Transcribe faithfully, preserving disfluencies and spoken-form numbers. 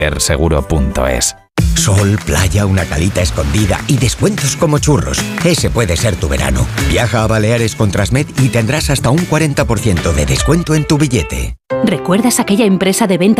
erseguro punto es. Sol, playa, una calita escondida y descuentos como churros. Ese puede ser tu verano. Viaja a Baleares con Transmed y tendrás hasta un cuarenta por ciento de descuento en tu billete. ¿Recuerdas aquella empresa de venta